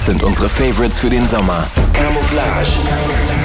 Das sind unsere Favorites für den Sommer. Camouflage.